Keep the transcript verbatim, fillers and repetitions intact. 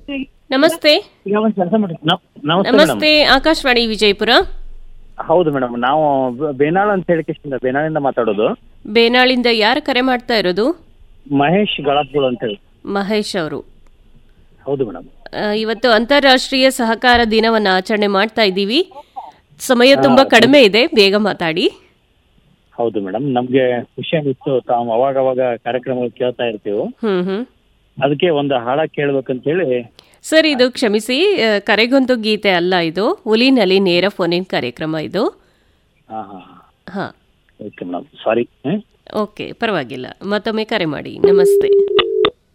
ನಮಸ್ತೆ. ಈಗ ಒಂದು ಕೆಲಸ ಮಾಡಿ. ನಮಸ್ತೆ ನಮಸ್ತೆ, ಆಕಾಶವಾಣಿ ವಿಜಯಪುರ. ಹೌದು ಮೇಡಮ್, ನಾವು ಬೇನಾಳ್ ಅಂತ ಹೇಳಿ ಕಿಷ್ಟಿಂದ ಬೇನಾಳಿಂದ ಮಾತಾಡೋದು. ಬೇನಾಳಿಂದ ಯಾರು ಕರೆ ಮಾಡ್ತಾ ಇರೋದು? ಮಹೇಶ್ ಗಳಾಪ್ಗೋಳು ಅಂತ ಹೇಳಿ. ಮಹೇಶ್ ಅವರು. ಹೌದು ಮೇಡಮ್. ಇವತ್ತು ಅಂತಾರಾಷ್ಟ್ರೀಯ ಸಹಕಾರ ದಿನವನ್ನು ಆಚರಣೆ ಮಾಡ್ತಾ ಇದ್ದೀವಿ. ಸಮಯ ತುಂಬಾ ಕಡಿಮೆ ಇದೆ, ಬೇಗ ಮಾತಾಡಿ. ಹೌದು ಮೇಡಮ್, ನಮ್ಗೆ ಖುಷಿ ಅನಿಸ್ತು. ತಾವು ಅವಾಗ ಅವಾಗ ಕಾರ್ಯಕ್ರಮಗಳು ಕೇಳ್ತಾ ಇರ್ತೀವಿ. ಹ್ಮ್ ಹ್ಮ್ ಅದಕ್ಕೆ ಒಂದು ಹಾಡ ಕೇಳ್ಬೇಕಂತ ಹೇಳಿ. ಸರ್, ಇದು ಕ್ಷಮಿಸಿ, ಕರೆಗೊಂದು ಗೀತೆ ಅಲ್ಲ, ಇದು ಒಲಿನಲ್ಲಿ ನೇರ ಫೋನಿನ್ ಕಾರ್ಯಕ್ರಮ ಇದು. ಹಾ ಹಾ ಹಾ ಓಕೆ ಮೇಡಮ್, ಸಾರಿ. ಓಕೆ, ಪರವಾಗಿಲ್ಲ. ಮತ್ತೊಮ್ಮೆ ಕರೆ ಮಾಡಿ. ನಮಸ್ತೆ.